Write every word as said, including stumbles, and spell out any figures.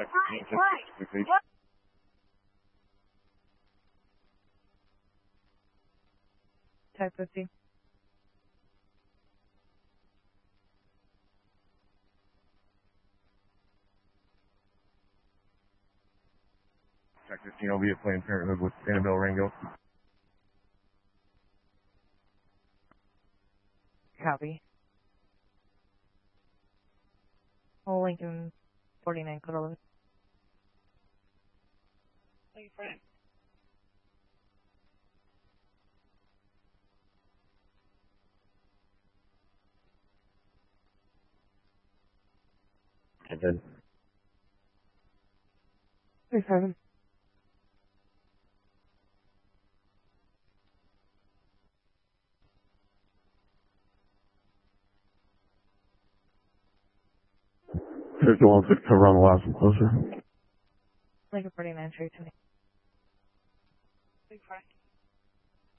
Type fifty. Check fifteen will be at Planned Parenthood with Annabelle Rango. Copy. Lincoln forty-nine, code eleven. Thank you, Frank. And then thirty-seven. fifty-one, six, cover on the last one closer. Lincoln forty-nine, straight to me. Thank you, Frank.